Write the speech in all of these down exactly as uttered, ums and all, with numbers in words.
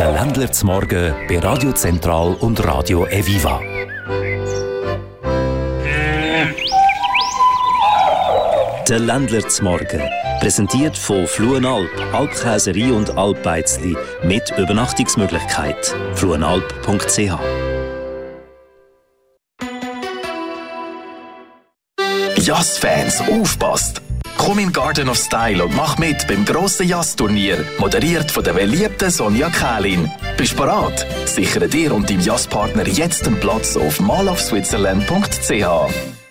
Der Ländler zum Morgen bei Radio Zentral und Radio Eviva. Der Ländler zum Morgen, präsentiert von Fluenalp, Alpkäserie und Alpbeizli mit Übernachtungsmöglichkeit. fluenalp punkt c h. Jazz-Fans, aufpasst! Komm in Garden of Style und mach mit beim grossen Jazz-Turnier, moderiert von der beliebten Sonja Kählin. Bist bereit? Sichere dir und deinem Jazzpartner jetzt einen Platz auf mall of switzerland punkt c h.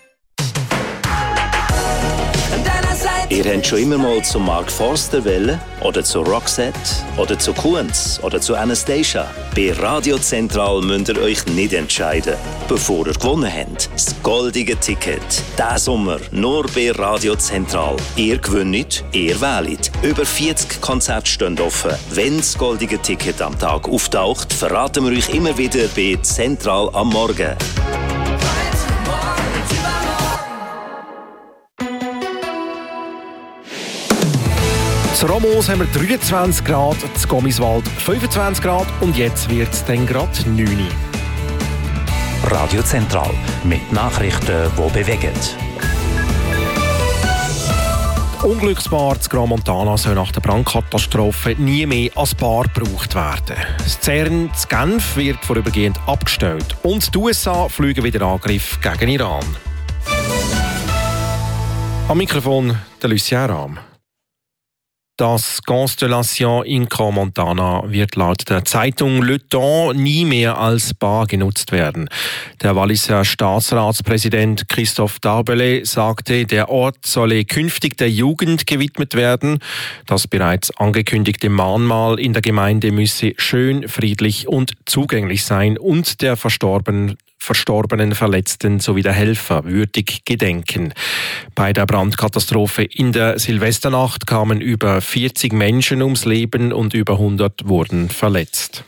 Ihr habt schon immer mal zu Mark Forster wollen, oder zu Roxette, oder zu Kunz, oder zu Anastasia. Bei Radio Zentral müsst ihr euch nicht entscheiden, bevor ihr gewonnen habt. Das goldige Ticket. Diesen Sommer nur bei Radio Zentral. Ihr gewinnt, ihr wählt. Über vierzig Konzerte stehen offen. Wenn das goldige Ticket am Tag auftaucht, verraten wir euch immer wieder bei Zentral am Morgen. Zu Ramos haben wir dreiundzwanzig Grad, zu Gommiswald fünfundzwanzig Grad und jetzt wird es dann gerade neun. Radio Zentral mit Nachrichten, die bewegen. Unglückspaar zu Gran Montana soll nach der Brandkatastrophe nie mehr als Paar gebraucht werden. Das CERN zu Genf wird vorübergehend abgestellt und die U S A fliegen wieder Angriff gegen Iran. Am Mikrofon der Lucien Rahm. Das Constellation in Gran Montana wird laut der Zeitung Le Temps nie mehr als Bar genutzt werden. Der Walliser Staatsratspräsident Christophe Darbellay sagte, der Ort solle künftig der Jugend gewidmet werden. Das bereits angekündigte Mahnmal in der Gemeinde müsse schön, friedlich und zugänglich sein und der Verstorbenen verstorbenen Verletzten sowie der Helfer würdig gedenken. Bei der Brandkatastrophe in der Silvesternacht kamen über vierzig Menschen ums Leben und über hundert wurden verletzt.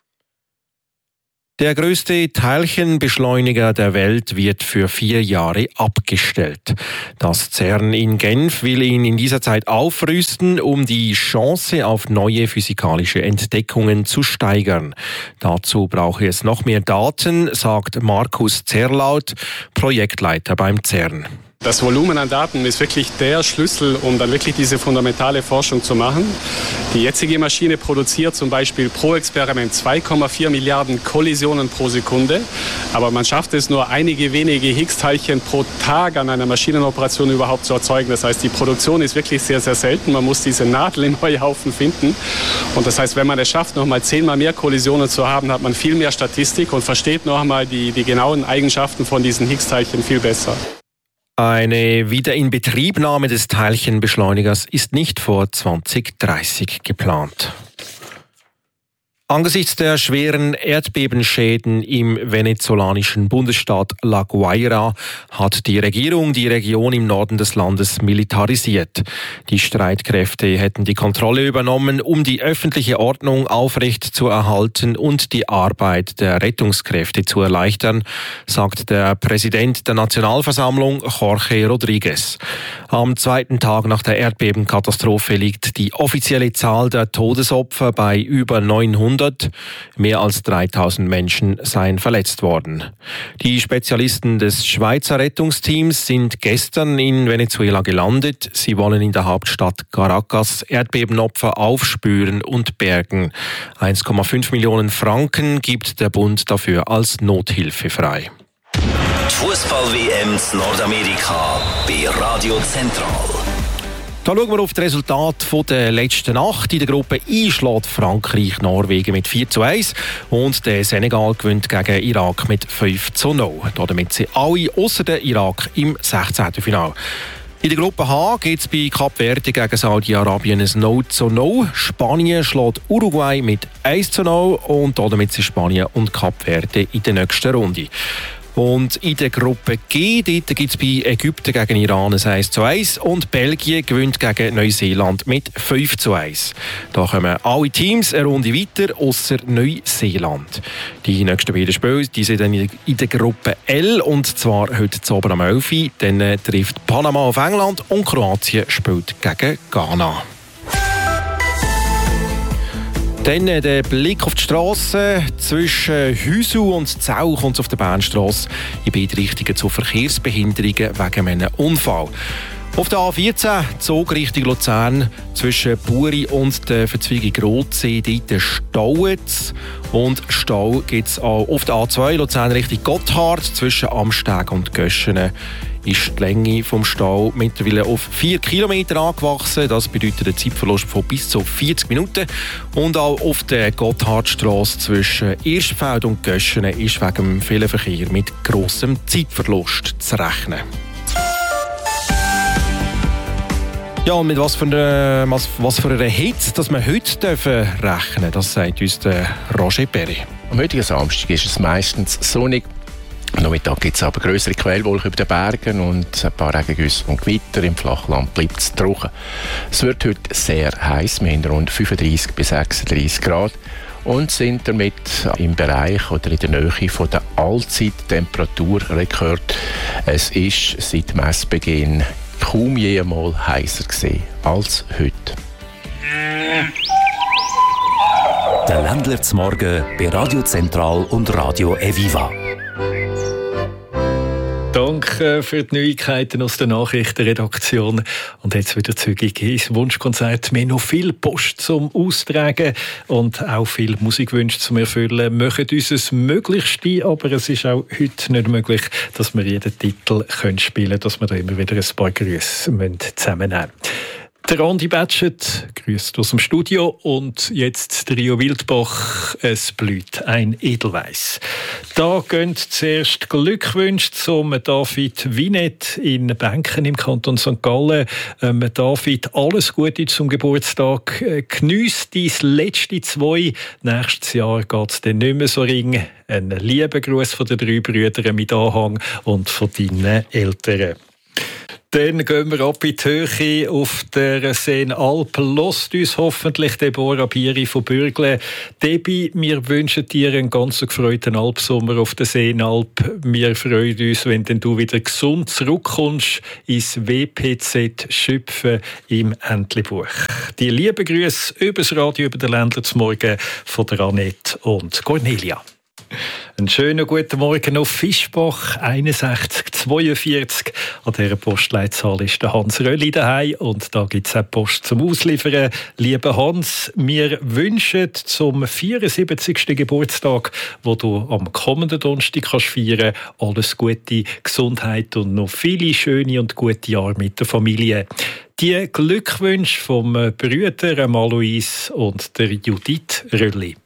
Der größte Teilchenbeschleuniger der Welt wird für vier Jahre abgestellt. Das CERN in Genf will ihn in dieser Zeit aufrüsten, um die Chance auf neue physikalische Entdeckungen zu steigern. Dazu brauche es noch mehr Daten, sagt Markus Zerlaut, Projektleiter beim CERN. Das Volumen an Daten ist wirklich der Schlüssel, um dann wirklich diese fundamentale Forschung zu machen. Die jetzige Maschine produziert zum Beispiel pro Experiment zwei Komma vier Milliarden Kollisionen pro Sekunde. Aber man schafft es nur einige wenige Higgs-Teilchen pro Tag an einer Maschinenoperation überhaupt zu erzeugen. Das heißt, die Produktion ist wirklich sehr, sehr selten. Man muss diese Nadel im Heuhaufen finden. Und das heißt, wenn man es schafft, noch mal zehnmal mehr Kollisionen zu haben, hat man viel mehr Statistik und versteht noch einmal die, die genauen Eigenschaften von diesen Higgs-Teilchen viel besser. Eine Wiederinbetriebnahme des Teilchenbeschleunigers ist nicht vor zwanzig dreißig geplant. Angesichts der schweren Erdbebenschäden im venezolanischen Bundesstaat La Guaira hat die Regierung die Region im Norden des Landes militarisiert. Die Streitkräfte hätten die Kontrolle übernommen, um die öffentliche Ordnung aufrecht zu erhalten und die Arbeit der Rettungskräfte zu erleichtern, sagt der Präsident der Nationalversammlung, Jorge Rodriguez. Am zweiten Tag nach der Erdbebenkatastrophe liegt die offizielle Zahl der Todesopfer bei über neunhundert. Mehr als dreitausend Menschen seien verletzt worden. Die Spezialisten des Schweizer Rettungsteams sind gestern in Venezuela gelandet. Sie wollen in der Hauptstadt Caracas Erdbebenopfer aufspüren und bergen. eins Komma fünf Millionen Franken gibt der Bund dafür als Nothilfe frei. Die Fußball-W M in Nordamerika bei Radio Zentral. Da schauen wir auf das Resultat der letzten Nacht. In der Gruppe I schlägt Frankreich Norwegen mit vier zu eins und der Senegal gewinnt gegen Irak mit fünf zu null. Damit sind alle ausser der Irak im sechzehnten Finale. In der Gruppe H geht es bei Kap Verde gegen Saudi-Arabien ein null zu null. Spanien schlägt Uruguay mit eins zu null und damit sind Spanien und Kap Verde in der nächsten Runde. Und in der Gruppe G gibt es bei Ägypten gegen Iran ein eins zu eins und Belgien gewinnt gegen Neuseeland mit fünf zu eins. Da kommen alle Teams eine Runde weiter, ausser Neuseeland. Die nächsten beiden Spiele die sind dann in der Gruppe L und zwar heute Abend um elf Uhr. Dann trifft Panama auf England und Kroatien spielt gegen Ghana. Dann der Blick auf die Strasse. Zwischen Hüsu und Zau kommt es auf der Bernstrasse in beide Richtungen zu Verkehrsbehinderungen wegen einem Unfall. Auf der A vierzehn, Zug Richtung Luzern, zwischen Buri und der Verzweigung Rotsee, dort staut es. Und Stau gibt es auch auf der A zwei, Luzern Richtung Gotthard, zwischen Amsteg und Göschenen. Ist die Länge des Staus mittlerweile auf vier Kilometer angewachsen. Das bedeutet einen Zeitverlust von bis zu vierzig Minuten. Und auch auf der Gotthardstrasse zwischen Irschfeld und Göschenen ist wegen dem vielen Verkehr mit grossem Zeitverlust zu rechnen. Ja, und mit was für einer, was, was für einer Hitze, dass wir heute dürfen rechnen, das sagt uns der Roger Perry. Am heutigen Samstag ist es meistens sonnig. Am Nachmittag gibt es aber grössere Quellwolken über den Bergen und ein paar Regengüsse und Gewitter. Im Flachland bleibt es trocken. Es wird heute sehr heiß, wir haben rund fünfunddreißig bis sechsunddreißig Grad und sind damit im Bereich oder in der Nähe von der Allzeit-Temperaturrekord. Es ist seit Messbeginn kaum jemals heißer gewesen als heute. Der Ländler zum Morgen bei Radio Zentral und Radio Eviva. Danke für die Neuigkeiten aus der Nachrichtenredaktion. Und jetzt wieder zügig ins Wunschkonzert. Wir haben noch viel Post zum Austragen und auch viel Musikwünsche zum Erfüllen. Wir machen unser Möglichstes, aber es ist auch heute nicht möglich, dass wir jeden Titel spielen können, dass wir da immer wieder ein paar Grüße zusammennehmen müssen. Der Andi Batschet grüßt aus dem Studio und jetzt der Rio Wildbach. Es blüht ein Edelweiss. Da gehen zuerst Glückwünsche zum David Winet in Benken im Kanton Sankt Gallen. Ähm, David, alles Gute zum Geburtstag. Geniess dein letzte zwei. Nächstes Jahr geht es dann nicht mehr so ring. Ein lieber Gruß von den drei Brüdern mit Anhang und von deinen Eltern. Dann gehen wir ab in die Höhe auf der Seenalp. Hört uns hoffentlich Deborah Bieri von Bürgle. Debi, wir wünschen dir einen ganz gefreuten Alpsommer auf der Seenalp. Wir freuen uns, wenn du wieder gesund zurückkommst ins W P Z Schüpfen im Entlebuch. Die lieben Grüße übers Radio über den Ländler zum Morgen von der Annette und Cornelia. Einen schönen guten Morgen auf Fischbach, einundsechzig zweiundvierzig. An dieser Postleitzahl ist der Hans Rölli daheim und da gibt es auch Post zum Ausliefern. Lieber Hans, wir wünschen zum vierundsiebzigsten Geburtstag, wo du am kommenden Donnerstag kannst feiern, alles Gute, Gesundheit und noch viele schöne und gute Jahre mit der Familie. Die Glückwünsche vom Brüder Alois und der Judith Rölli.